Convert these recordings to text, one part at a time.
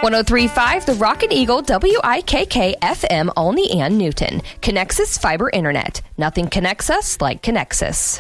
103.5 The Rocket Eagle WIKK FM Olney and Newton. Connexus Fiber Internet. Nothing connects us like Connexus.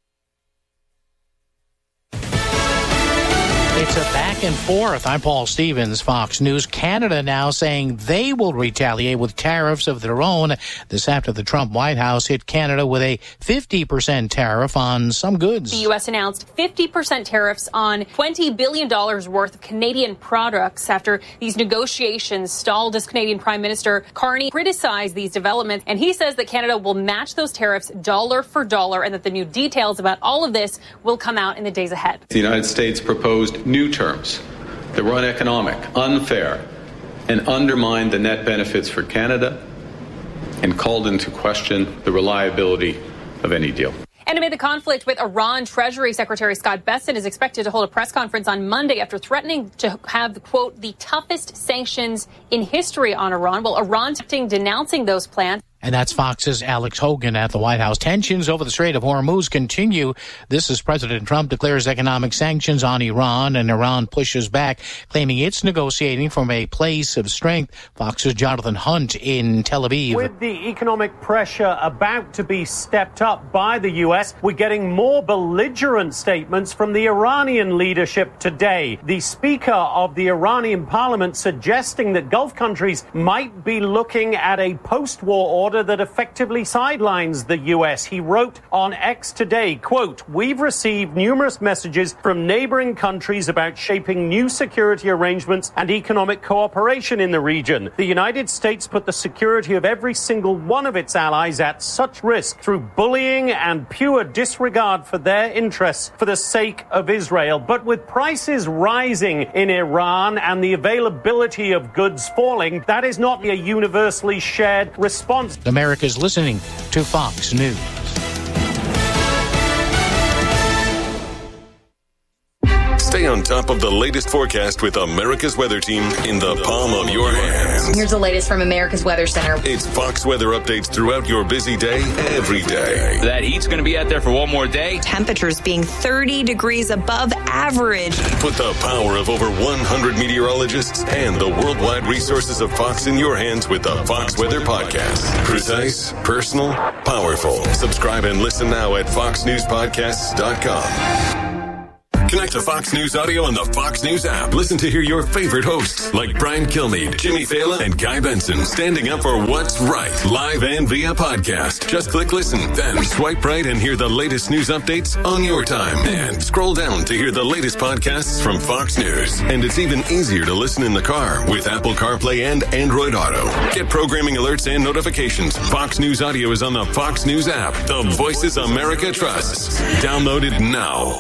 It's a back and forth. I'm Paul Stevens, Fox News. Canada now saying they will retaliate with tariffs of their own. This after the Trump White House hit Canada with a 50% tariff on some goods. The U.S. announced 50% tariffs on $20 billion worth of Canadian products after these negotiations stalled as Canadian Prime Minister Carney criticized these developments. And he says that Canada will match those tariffs dollar for dollar and that the new details about all of this will come out in the days ahead. The United States proposed new terms that were uneconomic, unfair, and undermined the net benefits for Canada and called into question the reliability of any deal. And amid the conflict with Iran, Treasury Secretary Scott Bessent is expected to hold a press conference on Monday after threatening to have, quote, the toughest sanctions in history on Iran. Well, Iran denouncing those plans. And that's Fox's Alex Hogan at the White House. Tensions over the Strait of Hormuz continue. This as President Trump declares economic sanctions on Iran, and Iran pushes back, claiming it's negotiating from a place of strength. Fox's Jonathan Hunt in Tel Aviv. With the economic pressure about to be stepped up by the U.S., we're getting more belligerent statements from the Iranian leadership today. The Speaker of the Iranian parliament suggesting that Gulf countries might be looking at a post-war order that effectively sidelines the U.S. He wrote on X today, quote, "We've received numerous messages from neighboring countries about shaping new security arrangements and economic cooperation in the region. The United States put the security of every single one of its allies at such risk through bullying and pure disregard for their interests for the sake of Israel. But with prices rising in Iran and the availability of goods falling, that is not a universally shared response." America's listening to Fox News. Stay on top of the latest forecast with America's Weather Team in the palm of your hands. Here's the latest from America's Weather Center. It's Fox weather updates throughout your busy day, every day. That heat's going to be out there for one more day. Temperatures being 30 degrees above average. Put the power of over 100 meteorologists and the worldwide resources of Fox in your hands with the Fox Weather Podcast. Precise, personal, powerful. Subscribe and listen now at foxnewspodcasts.com. Connect to Fox News Audio on the Fox News app. Listen to hear your favorite hosts like Brian Kilmeade, Jimmy Fallon, and Guy Benson standing up for what's right, live and via podcast. Just click listen, then swipe right and hear the latest news updates on your time. And scroll down to hear the latest podcasts from Fox News. And it's even easier to listen in the car with Apple CarPlay and Android Auto. Get programming alerts and notifications. Fox News Audio is on the Fox News app. The voices America trusts. Download it now.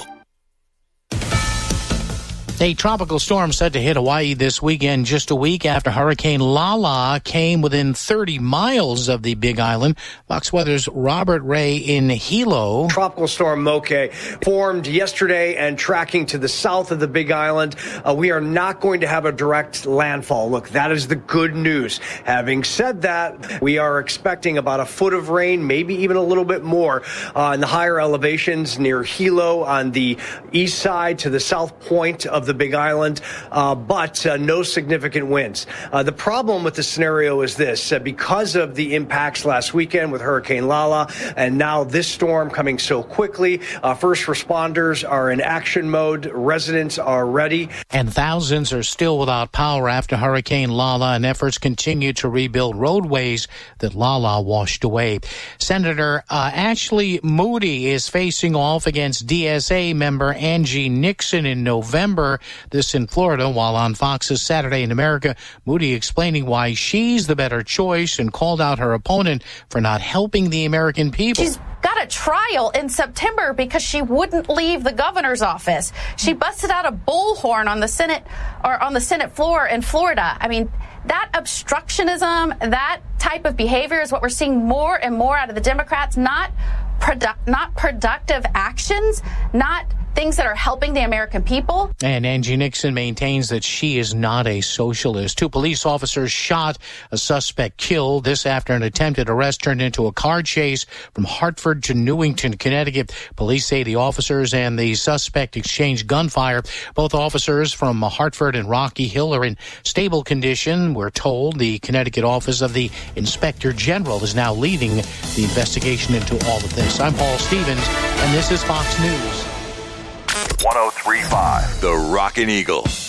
A tropical storm set to hit Hawaii this weekend, just a week after Hurricane Lala came within 30 miles of the Big Island. Fox Weather's Robert Ray in Hilo. Tropical storm Moke formed yesterday and tracking to the south of the Big Island. We are not going to have a direct landfall. Look, that is the good news. Having said that, we are expecting about a foot of rain, maybe even a little bit more in the higher elevations near Hilo on the east side to the south point of the Big Island, but no significant winds. The problem with the scenario is this. Because of the impacts last weekend with Hurricane Lala and now this storm coming so quickly, first responders are in action mode. Residents are ready. And thousands are still without power after Hurricane Lala, and efforts continue to rebuild roadways that Lala washed away. Senator Ashley Moody is facing off against DSA member Angie Nixon in November. This in Florida, while on Fox's Saturday in America, Moody explaining why she's the better choice and called out her opponent for not helping the American people. She's got a trial in September because she wouldn't leave the governor's office. She busted out a bullhorn on the Senate floor in Florida. I mean, that obstructionism, that type of behavior is what we're seeing more and more out of the Democrats, not productive actions, not things that are helping the American people. And Angie Nixon maintains that she is not a socialist. 2 police officers shot, a suspect killed. This after an attempted arrest turned into a car chase from Hartford to Newington, Connecticut. Police say the officers and the suspect exchanged gunfire. Both officers from Hartford and Rocky Hill are in stable condition. We're told the Connecticut office of the Inspector General is now leading the investigation into all of this. I'm Paul Stevens, and this is Fox News. 103.5 The Rockin' Eagle.